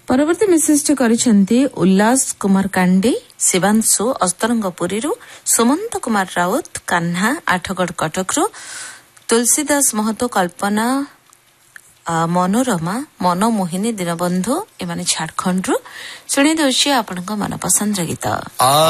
परवर्ती मेसेज करिसेंती उल्लास कुमार कांडी शिवांशु अस्तरंगपुरी सुमंत कुमार राउत कान्हा आठगढ़ कटक तुलसीदास महतो कल्पना मनोरमा मनमोहिनी दीनबंधु एमाने झारखंड शुणी दौची आपण मनपसंद गीत।